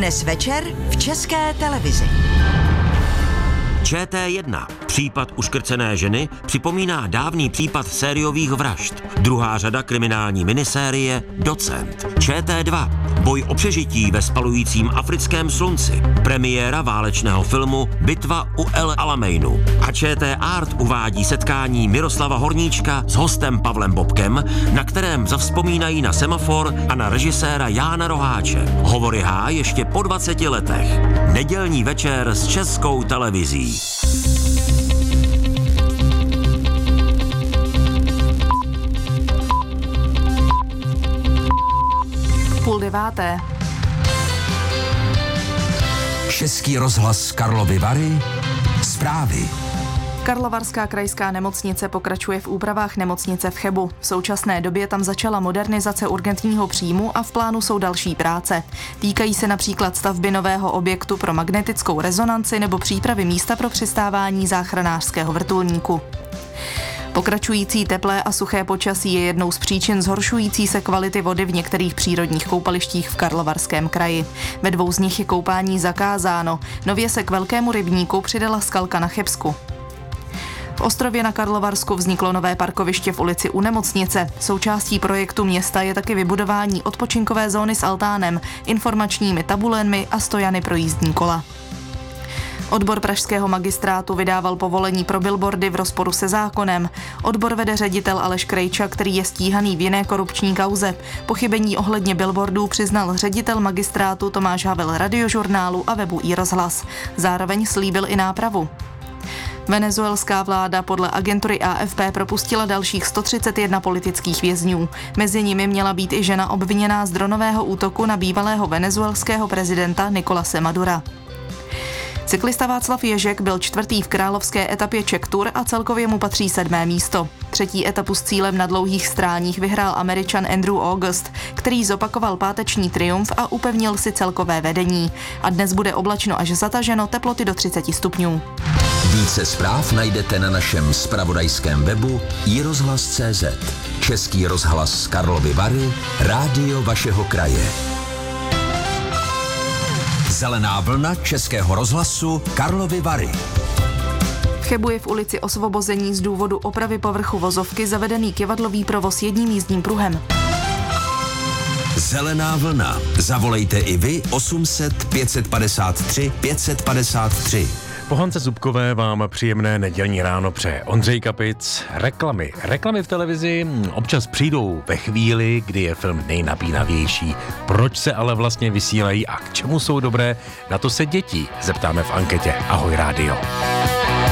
Dnes večer v České televizi. ČT1. Případ uškrcené ženy připomíná dávný případ sériových vražd. Druhá řada kriminální minisérie Docent. ČT2. Boj o přežití ve spalujícím africkém slunci. Premiéra válečného filmu Bitva u El Alameinu. A ČT Art uvádí setkání Miroslava Horníčka s hostem Pavlem Bobkem, na kterém zavzpomínají na Semafor a na režiséra Jána Roháče. Hovory H ještě po 20 letech. Nedělní večer s Českou televizí. Půl deváté. Český rozhlas Karlovy Vary. Zprávy. Karlovarská krajská nemocnice pokračuje v úpravách nemocnice v Chebu. V současné době tam začala modernizace urgentního příjmu a v plánu jsou další práce. Týkají se například stavby nového objektu pro magnetickou rezonanci nebo přípravy místa pro přistávání záchranářského vrtulníku. Pokračující teplé a suché počasí je jednou z příčin zhoršující se kvality vody v některých přírodních koupalištích v Karlovarském kraji. Ve 2 z nich je koupání zakázáno. Nově se k velkému rybníku přidala skalka na Chebsku. V Ostrově na Karlovarsku vzniklo nové parkoviště v ulici u nemocnice. Součástí projektu města je taky vybudování odpočinkové zóny s altánem, informačními tabulemi a stojany pro jízdní kola. Odbor pražského magistrátu vydával povolení pro billboardy v rozporu se zákonem. Odbor vede ředitel Aleš Krejča, který je stíhaný v jiné korupční kauze. Pochybení ohledně billboardů přiznal ředitel magistrátu Tomáš Havel Radiožurnálu a webu iRozhlas. Zároveň slíbil i nápravu. Venezuelská vláda podle agentury AFP propustila dalších 131 politických vězňů. Mezi nimi měla být i žena obviněná z dronového útoku na bývalého venezuelského prezidenta Nicolase Madura. Cyklista Václav Ježek byl 4. v královské etapě Czech Tour a celkově mu patří 7. místo. 3. etapu s cílem na dlouhých stráních vyhrál Američan Andrew August, který zopakoval páteční triumf a upevnil si celkové vedení. A dnes bude oblačno až zataženo, teploty do 30 stupňů. Více zpráv najdete na našem zpravodajském webu iRozhlas.cz. Český rozhlas Karlovy Vary, rádio vašeho kraje. Zelená vlna Českého rozhlasu Karlovy Vary. V Chebu je v ulici Osvobození z důvodu opravy povrchu vozovky zavedený kyvadlový provoz jedním jízdním pruhem. Zelená vlna. Zavolejte i vy 800 553 553. Po Hance Zubkové vám příjemné nedělní ráno přeje Ondřej Kapic. Reklamy v televizi občas přijdou ve chvíli, kdy je film nejnapínavější. Proč se ale vlastně vysílají a k čemu jsou dobré? Na to se dětí zeptáme v anketě. Ahoj rádio.